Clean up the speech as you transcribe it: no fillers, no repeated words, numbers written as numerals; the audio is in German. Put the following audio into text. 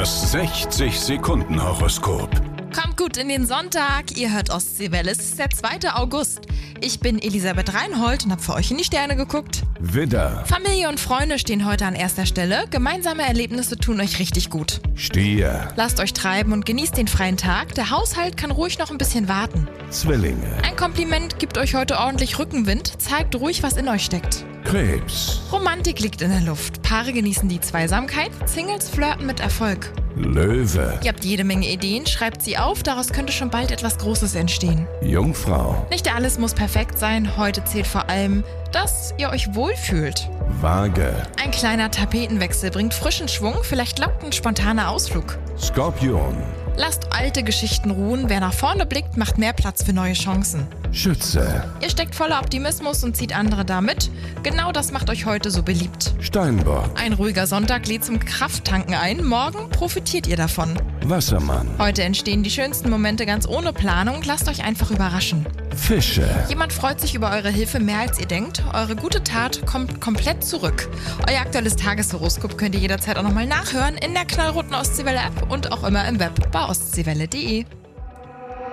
Das 60-Sekunden-Horoskop. Kommt gut in den Sonntag, ihr hört Ostseewelle, es ist der 2. August. Ich bin Elisabeth Reinhold und habe für euch in die Sterne geguckt. Widder, Familie und Freunde stehen heute an erster Stelle. Gemeinsame Erlebnisse tun euch richtig gut. Stier, Lasst euch treiben und genießt den freien Tag. Der Haushalt kann ruhig noch ein bisschen warten. Zwillinge, Ein Kompliment gibt euch heute ordentlich Rückenwind. Zeigt ruhig, was in euch steckt. Krebs, Romantik liegt in der Luft. Paare genießen die Zweisamkeit. Singles flirten mit Erfolg. Löwe, Ihr habt jede Menge Ideen, schreibt sie auf. Daraus könnte schon bald etwas Großes entstehen. Jungfrau, Nicht alles muss perfekt sein. Heute zählt vor allem, dass ihr euch wohlfühlt. Waage, Ein kleiner Tapetenwechsel bringt frischen Schwung. Vielleicht lockt ein spontaner Ausflug. Skorpion, Lasst alte Geschichten ruhen. Wer nach vorne blickt, macht mehr Platz für neue Chancen. Schütze, Ihr steckt voller Optimismus und zieht andere damit. Genau das macht euch heute so beliebt. Steinbock, Ein ruhiger Sonntag lädt zum Krafttanken ein. Morgen profitiert ihr davon. Wassermann, Heute entstehen die schönsten Momente ganz ohne Planung. Lasst euch einfach überraschen. Fische. Jemand freut sich über eure Hilfe mehr als ihr denkt. Eure gute Tat kommt komplett zurück. Euer aktuelles Tageshoroskop könnt ihr jederzeit auch nochmal nachhören in der knallroten Ostseewelle-App und auch immer im Web bei ostseewelle.de.